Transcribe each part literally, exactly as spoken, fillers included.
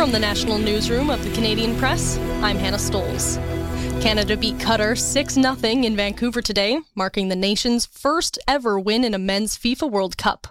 From the National Newsroom of the Canadian Press, I'm Hannah Stoles. Canada beat Qatar six nothing in Vancouver today, marking the nation's first ever win in a men's FIFA World Cup.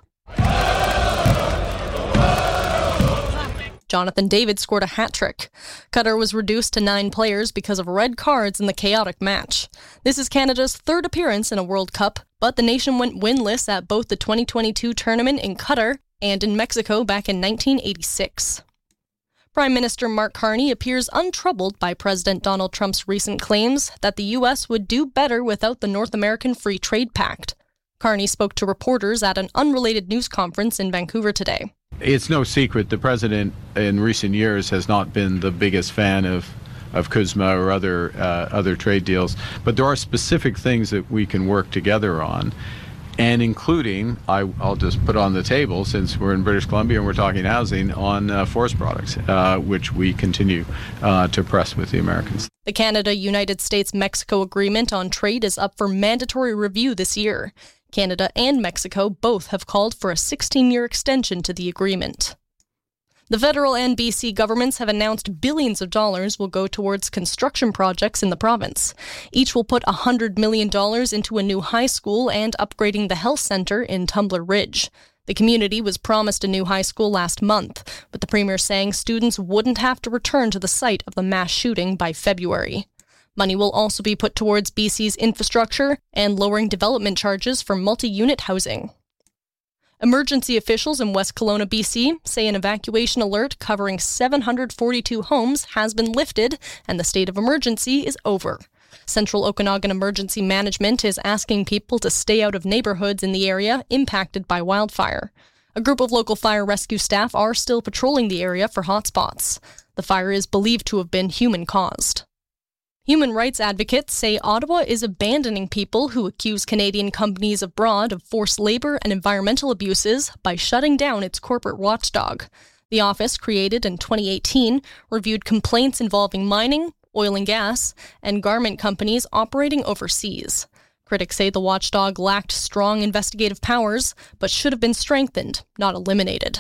Jonathan David scored a hat-trick. Qatar was reduced to nine players because of red cards in the chaotic match. This is Canada's third appearance in a World Cup, but the nation went winless at both the twenty twenty-two tournament in Qatar and in Mexico back in nineteen eighty-six. Prime Minister Mark Carney appears untroubled by President Donald Trump's recent claims that the U S would do better without the North American Free Trade Pact. Carney spoke to reporters at an unrelated news conference in Vancouver today. It's no secret the president in recent years has not been the biggest fan of of C U S M A or other uh, other trade deals, but there are specific things that we can work together on, and including, I, I'll just put on the table, since we're in British Columbia and we're talking housing, on uh, forest products, uh, which we continue uh, to press with the Americans. The Canada-United States-Mexico Agreement on Trade is up for mandatory review this year. Canada and Mexico both have called for a sixteen-year extension to the agreement. The federal and B C governments have announced billions of dollars will go towards construction projects in the province. Each will put one hundred million dollars into a new high school and upgrading the health center in Tumbler Ridge. The community was promised a new high school last month, with the premier saying students wouldn't have to return to the site of the mass shooting by February. Money will also be put towards B C's infrastructure and lowering development charges for multi-unit housing. Emergency officials in West Kelowna, B C, say an evacuation alert covering seven hundred forty-two homes has been lifted and the state of emergency is over. Central Okanagan Emergency Management is asking people to stay out of neighborhoods in the area impacted by wildfire. A group of local fire rescue staff are still patrolling the area for hotspots. The fire is believed to have been human-caused. Human rights advocates say Ottawa is abandoning people who accuse Canadian companies abroad of forced labor and environmental abuses by shutting down its corporate watchdog. The office, created in twenty eighteen, reviewed complaints involving mining, oil and gas, and garment companies operating overseas. Critics say the watchdog lacked strong investigative powers, but should have been strengthened, not eliminated.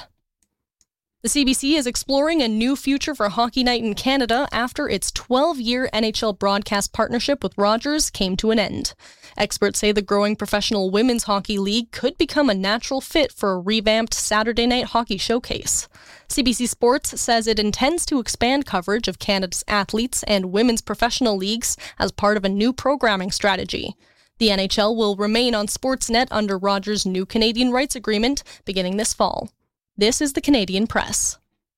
The C B C is exploring a new future for Hockey Night in Canada after its twelve-year N H L broadcast partnership with Rogers came to an end. Experts say the growing professional women's hockey league could become a natural fit for a revamped Saturday night hockey showcase. C B C Sports says it intends to expand coverage of Canada's athletes and women's professional leagues as part of a new programming strategy. The N H L will remain on Sportsnet under Rogers' new Canadian rights agreement beginning this fall. This is the Canadian Press.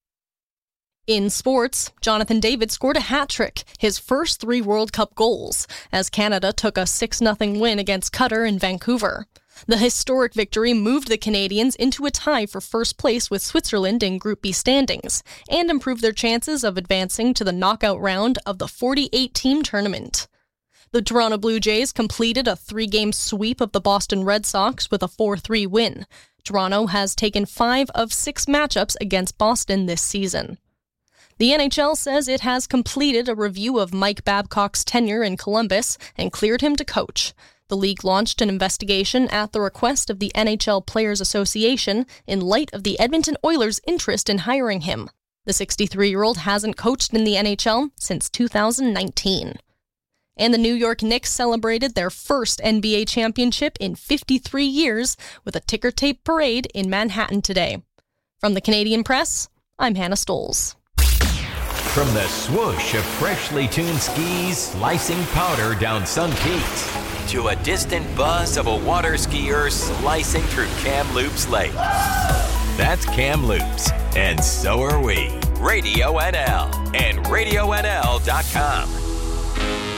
In sports, Jonathan David scored a hat-trick, his first three World Cup goals, as Canada took a six nothing win against Qatar in Vancouver. The historic victory moved the Canadians into a tie for first place with Switzerland in Group B standings, and improved their chances of advancing to the knockout round of the forty-eight team tournament. The Toronto Blue Jays completed a three-game sweep of the Boston Red Sox with a four three win. Toronto has taken five of six matchups against Boston this season. The N H L says it has completed a review of Mike Babcock's tenure in Columbus and cleared him to coach. The league launched an investigation at the request of the N H L Players Association in light of the Edmonton Oilers' interest in hiring him. The sixty-three-year-old hasn't coached in the N H L since two thousand nineteen. And the New York Knicks celebrated their first N B A championship in fifty-three years with a ticker tape parade in Manhattan today. From the Canadian Press, I'm Hannah Stoles. From the swoosh of freshly tuned skis slicing powder down Sun Peaks to a distant buzz of a water skier slicing through Kamloops Lake. That's Kamloops, and so are we. Radio N L and radio N L dot com.